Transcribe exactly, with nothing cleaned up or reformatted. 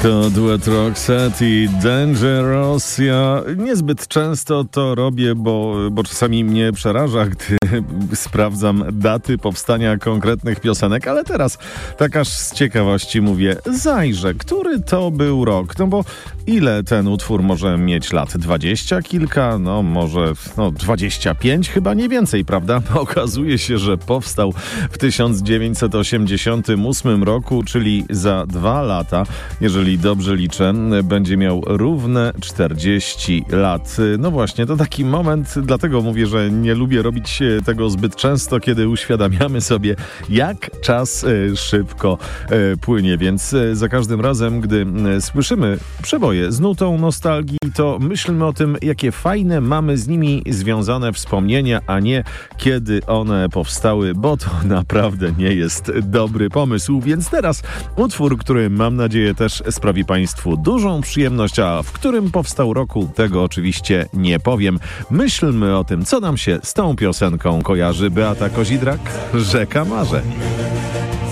To duet Roxette i Dangerous. Ja niezbyt często to robię, bo, bo czasami mnie przeraża, gdy sprawdzam daty powstania konkretnych piosenek, ale teraz tak aż z ciekawości mówię, zajrzę, który to był rok, no bo ile ten utwór może mieć lat? Dwadzieścia kilka? No może no, dwadzieścia pięć? Chyba nie więcej, prawda? Okazuje się, że powstał w tysiąc dziewięćset osiemdziesiątym ósmym roku, czyli za dwa lata, jeżeli dobrze liczę, będzie miał równe czterdzieści lat. No właśnie, to taki moment, dlatego mówię, że nie lubię robić tego zbyt często, kiedy uświadamiamy sobie, jak czas szybko płynie, więc za każdym razem, gdy słyszymy przeboje z nutą nostalgii, to myślmy o tym, jakie fajne mamy z nimi związane wspomnienia, a nie kiedy one powstały, bo to naprawdę nie jest dobry pomysł. Więc teraz utwór, który mam nadzieję też sprawi Państwu dużą przyjemność, a w którym powstał roku, tego oczywiście nie powiem. Myślmy o tym, co nam się z tą piosenką kojarzy. Beata Kozidrak, Rzeka Marzeń.